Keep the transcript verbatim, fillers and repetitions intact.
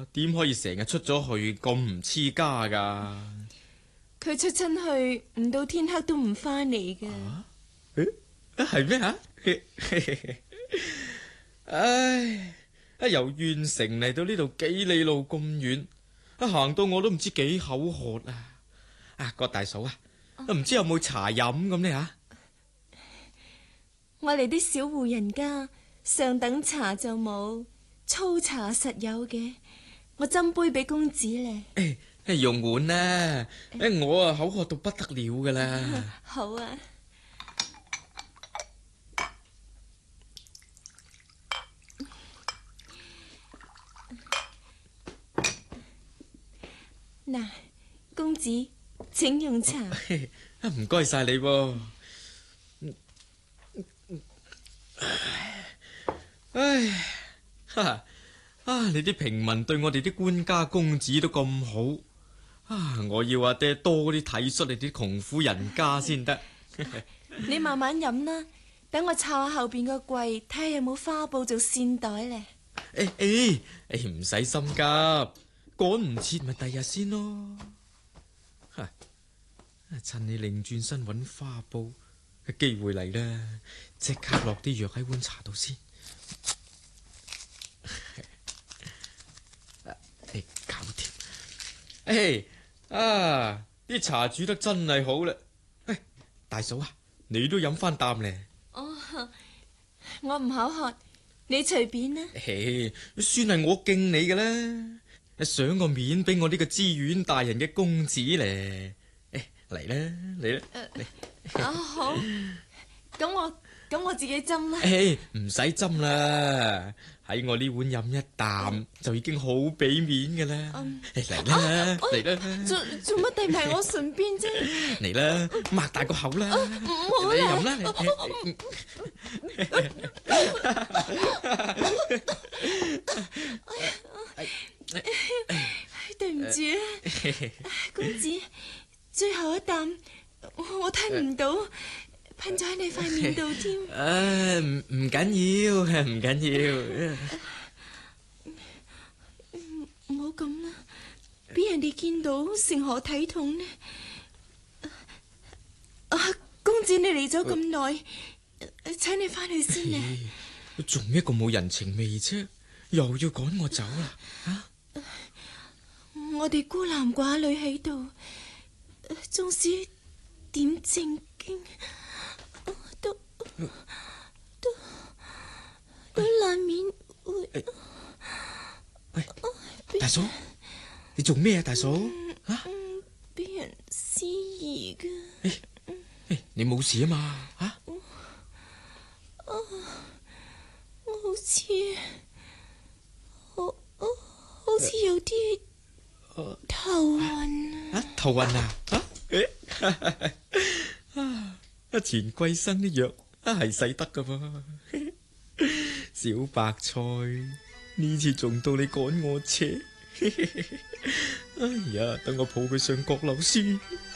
點可以成日出咗去咁唔黐家噶？ 佢出親去唔到天黑都唔翻嚟噶。 係咩吓？唉，啊由縣城嚟到呢度幾里路咁遠，啊行到我都唔知幾口渴啊！啊，郭大嫂啊，唔知有冇茶飲咁呢吓？ 我哋啲小戶人家上等茶就冇，粗茶實有嘅。我斟杯俾公子咧。 誒，用碗啦！誒，我啊口渴到不得了噶啦。 好啊。嗱，公子，請用茶。 唔該晒你喎。唉，哈哈，啊！你啲平民對我哋啲官家公子都咁好，啊！我要阿爹多啲體恤你啲窮苦人家先得。 你慢慢飲啦，等我抄下後邊個櫃，睇下有冇花布做線袋咧。 誒誒誒，唔使心急，趕唔切咪第日先咯。哈！趁你擰轉身搵花布，機會嚟啦，即刻落啲藥喺碗茶度先。誒，搞掂！誒，啊，啲茶煮得真係好啦。誒，大嫂啊，你都飲翻啖咧。 哦，我唔口渴，你隨便啦。 誒，算係我敬你嘅啦，賞個面俾我呢個知縣大人嘅公子咧。誒，嚟啦，嚟啦，嚟。 啊好，咁我咁我自己斟啦。 誒，唔使斟啦，喺我呢碗飲一啖就已經好俾面噶啦。嚟啦，嚟啦， 做做乜遞埋我唇邊啫？ 嚟啦，擘大個口啦， 唔好你飲啦，你。 對唔住啊，公子，最後一啖我聽唔到，噴咗喺你塊面度添。 誒，唔唔緊要，唔緊要。 唔好咁啦，俾人哋見到成何體統呢？啊，公子你嚟咗咁耐，請你翻去先啊！ 做咩咁冇人情味啫？又要趕我走啦？啊！ 我哋孤男寡女喺度，縱使點正經，都都都難免會。 大嫂，你做咩啊？大嫂，啊？ 俾人施儀㗎。 誒，你冇事啊嘛？啊？ 我好似好好似有啲頭暈啊！頭暈啊！啊！啊！啊！錢桂生啲藥啊係使得噶噃，小白菜呢次仲到你趕我扯，哎呀！等我抱佢上閣樓先。